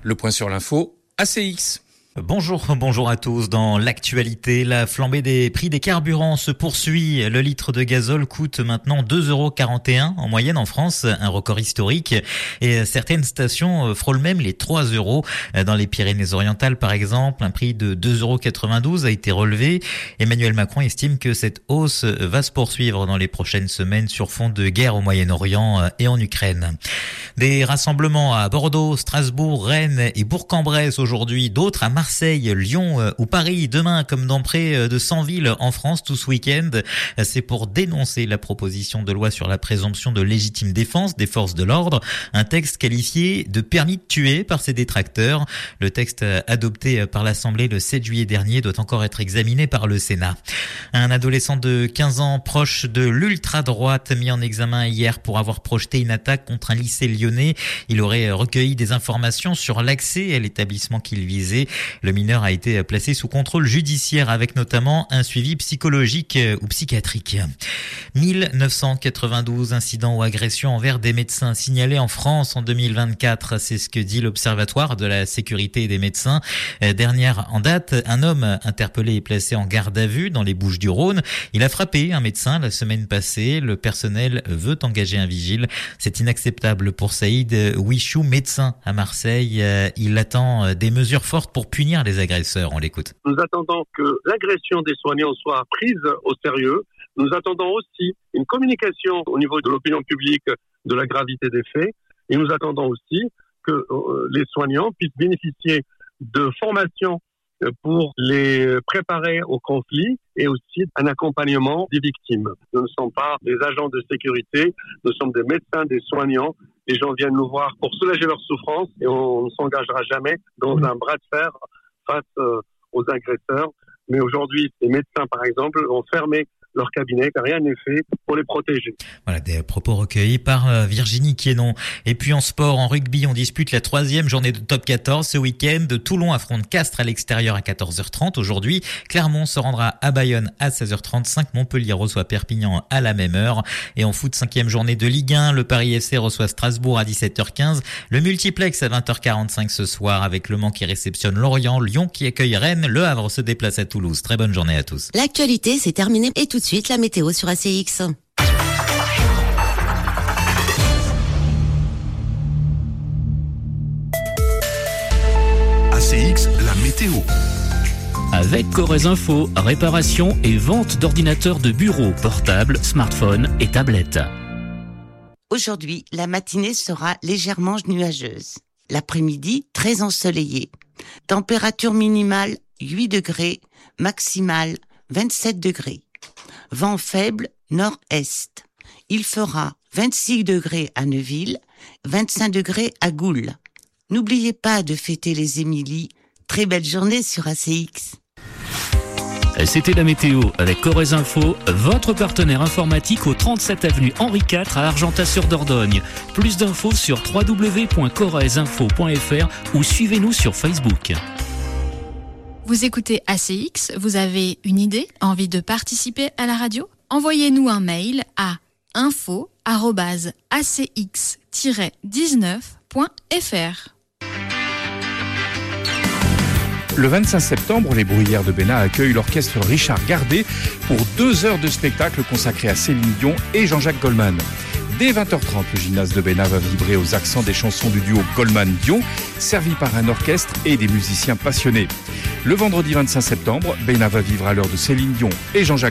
Le point sur l'info, ACX. Bonjour à tous. Dans l'actualité, la flambée des prix des carburants se poursuit. Le litre de gazole coûte maintenant 2,41 € en moyenne en France, un record historique. Et certaines stations frôlent même les 3 €. Dans les Pyrénées-Orientales, par exemple, un prix de 2,92 € a été relevé. Emmanuel Macron estime que cette hausse va se poursuivre dans les prochaines semaines sur fond de guerre au Moyen-Orient et en Ukraine. Des rassemblements à Bordeaux, Strasbourg, Rennes et Bourg-en-Bresse aujourd'hui, d'autres à Marseille, Lyon ou Paris demain, comme dans près de 100 villes en France tout ce week-end. C'est pour dénoncer la proposition de loi sur la présomption de légitime défense des forces de l'ordre, un texte qualifié de permis de tuer par ses détracteurs. Le texte adopté par l'Assemblée le 7 juillet dernier doit encore être examiné par le Sénat. Un adolescent de 15 ans proche de l'ultra-droite mis en examen hier pour avoir projeté une attaque contre un lycée lyonnais. Il aurait recueilli des informations sur l'accès à l'établissement qu'il visait. Le mineur a été placé sous contrôle judiciaire avec notamment un suivi psychologique ou psychiatrique. 1992 incidents ou agressions envers des médecins signalés en France en 2024. C'est ce que dit l'Observatoire de la sécurité des médecins. Dernière en date, un homme interpellé et placé en garde à vue dans les Bouches-du-Rhône. Il a frappé un médecin la semaine passée. Le personnel veut engager un vigile. C'est inacceptable pour Saïd Wichou, médecin à Marseille. Il attend des mesures fortes pour punir les agresseurs. On l'écoute. Nous attendons que l'agression des soignants soit prise au sérieux. Nous attendons aussi une communication au niveau de l'opinion publique de la gravité des faits. Et nous attendons aussi que les soignants puissent bénéficier de formations pour les préparer au conflit et aussi un accompagnement des victimes. Nous ne sommes pas des agents de sécurité, nous sommes des médecins, des soignants. Les gens viennent nous voir pour soulager leur souffrance et on ne s'engagera jamais dans un bras de fer face aux agresseurs. Mais aujourd'hui, les médecins, par exemple, ont fermé leur cabinet, car rien n'est fait pour les protéger. Voilà, des propos recueillis par Virginie Quénon. Et puis en sport, en rugby, on dispute la 3e journée de top 14 ce week-end. Toulon affronte Castres à l'extérieur à 14h30 aujourd'hui. Clermont se rendra à Bayonne à 16h35. Montpellier reçoit Perpignan à la même heure. Et en foot, 5e journée de Ligue 1, le Paris FC reçoit Strasbourg à 17h15. Le multiplex à 20h45 ce soir avec Le Mans qui réceptionne Lorient, Lyon qui accueille Rennes, Le Havre se déplace à Toulouse. Très bonne journée à tous. L'actualité, c'est terminé et tout de suite la météo sur ACX. ACX, la météo. Avec Corrèze Info, réparation et vente d'ordinateurs de bureau, portables, smartphones et tablettes. Aujourd'hui, la matinée sera légèrement nuageuse. L'après-midi, très ensoleillé. Température minimale 8 degrés, maximale 27 degrés. Vent faible nord-est. Il fera 26 degrés à Neuville, 25 degrés à Goules. N'oubliez pas de fêter les Émilies. Très belle journée sur ACX. C'était la météo avec Corrèze Info, votre partenaire informatique au 37 avenue Henri IV à Argentat-sur-Dordogne. Plus d'infos sur www.corrèzeinfo.fr ou suivez-nous sur Facebook. Vous écoutez ACX, vous avez une idée, envie de participer à la radio ? Envoyez-nous un mail à info@acx-19.fr. Le 25 septembre, les Bruyères de Bénat accueillent l'orchestre Richard Gardet pour 2 heures de spectacle consacré à Céline Dion et Jean-Jacques Goldman. Dès 20h30, le gymnase de Bénat va vibrer aux accents des chansons du duo Goldman-Dion, servi par un orchestre et des musiciens passionnés. Le vendredi 25 septembre, Bénat va vivre à l'heure de Céline Dion et Jean-Jacques